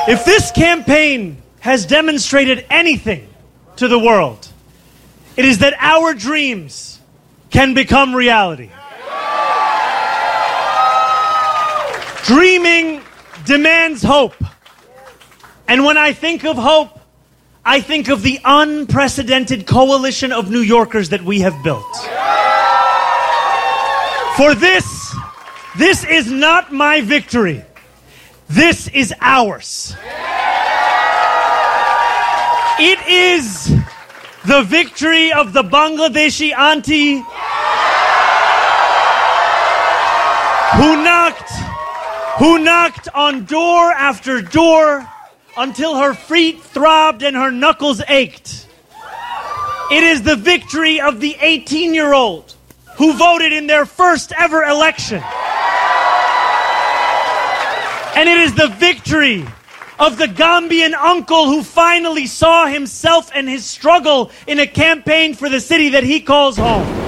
If this campaign has demonstrated anything to the world, it is that our dreams can become reality. Dreaming demands hope. And when I think of hope, I think of the unprecedented coalition of New Yorkers that we have built. For this is not my victory. This is ours. It is the victory of the Bangladeshi auntie who knocked on door after door until her feet throbbed and her knuckles ached. It is the victory of the 18-year-old who voted in their first ever election. And it is the victory of the Gambian uncle who finally saw himself and his struggle in a campaign for the city that he calls home.